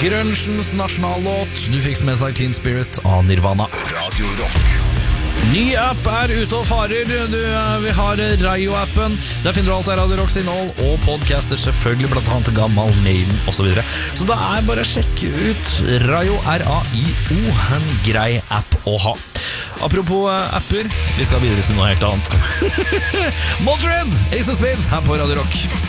Grunchens nasjonallåt. Du fikk med seg Clean Spirit av Nirvana. Radio Rock. Ny app ute og farer. Vi har Rayo-appen. Der finner du alt av Radio Rocks innhold og podcaster, selvfølgelig, blant annet Gammal Maiden og så videre. Så da bare sjekk ut Rayo, R-A-I-O, en grei app å ha. Apropos apper, vi skal videre til noe helt annet. Motörhead, Ace of Spades her på Radio Rock.